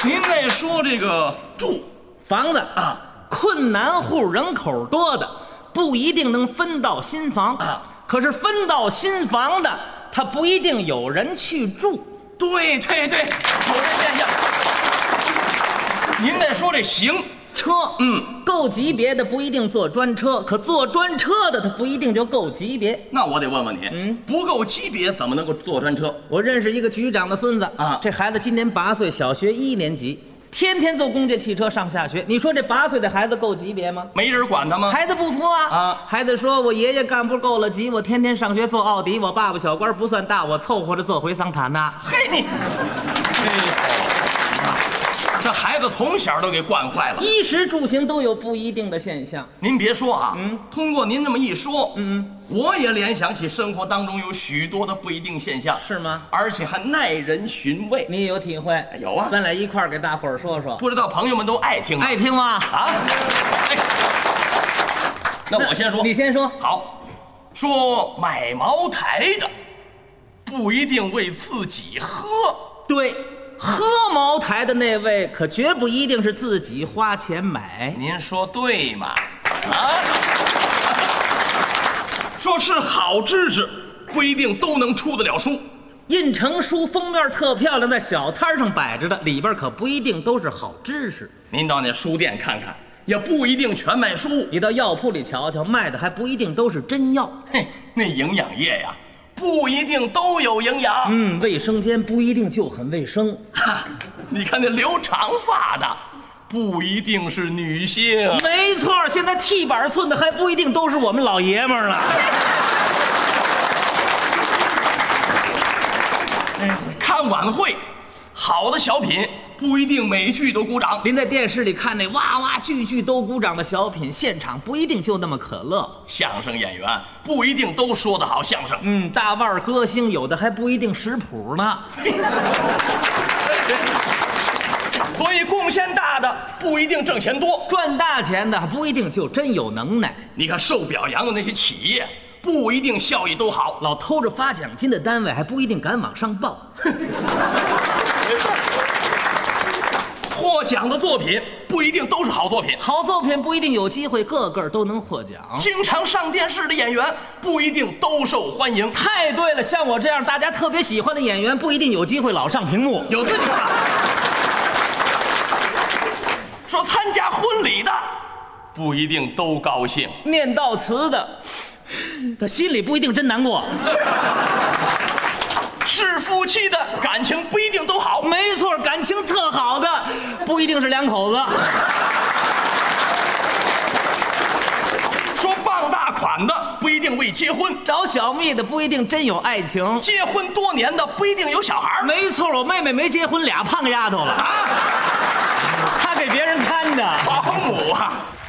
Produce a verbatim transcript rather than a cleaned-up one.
您在说这个住房子啊， 困难户人口多的不一定能分到新房啊， 可是分到新房的，他不一定有人去住。 对对对，有这现象。您在说这行车， 嗯， 够级别的不一定坐专车，可坐专车的他不一定就够级别。 那我得问问你， 嗯， 不够级别怎么能够坐专车？ 我认识一个局长的孙子啊， 这孩子今年八岁，小学一年级，天天坐公家汽车上下学。你说这八岁的孩子够级别吗？ 没人管他吗？ 孩子不服啊！ 啊， 孩子说：“我爷爷干部够了级，我天天上学坐奥迪，我爸爸小官不算大，我凑合着坐回桑塔纳。” 嘿你，这孩子从小都给惯坏了。 衣食住行都有不一定的现象。 您别说啊， 嗯， 通过您这么一说， 嗯， 我也联想起生活当中有许多的不一定现象， 是吗？ 而且还耐人寻味。 你也有体会？ 有啊， 咱俩一块儿给大伙儿说说。 不知道朋友们都爱听吗？ 爱听吗？ 啊！哎，那我先说， 你先说。 好，说买茅台的不一定为自己喝， 对，喝茅台的那位可绝不一定是自己花钱买。 您说对吗？啊？说是好知识，不一定都能出得了书。 印成书封面特漂亮，在小摊上摆着的，里边可不一定都是好知识。 您到那书店看看，也不一定全卖书。 你到药铺里瞧瞧，卖的还不一定都是真药。 嘿，那营养液呀，不一定都有营养。 嗯，卫生间不一定就很卫生。 哈，你看那留长发的，不一定是女性。 没错，现在剃板寸的还不一定都是我们老爷们儿了。 看晚会，好的小品不一定每句都鼓掌。 您在电视里看那哇哇句句都鼓掌的小品，现场不一定就那么可乐。 相声演员不一定都说得好相声。 嗯，大腕歌星有的还不一定识谱呢。 所以贡献大的不一定挣钱多， 赚大钱的还不一定就真有能耐。 你看受表扬的那些企业，不一定效益都好。 老偷着发奖金的单位还不一定敢往上报。 获奖的作品不一定都是好作品， 好作品不一定有机会个个都能获奖。 经常上电视的演员不一定都受欢迎。 太对了，像我这样大家特别喜欢的演员不一定有机会老上屏幕。 有这句话说，参加婚礼的不一定都高兴， 念悼词的他心里不一定真难过。 是夫妻的感情不一定都好。 没错，感情特好的不一定是两口子。 说傍大款的不一定为结婚， 找小蜜的不一定真有爱情， 结婚多年的不一定有小孩。 没错，我妹妹没结婚，俩胖丫头了啊， 她给别人看的。 保姆啊。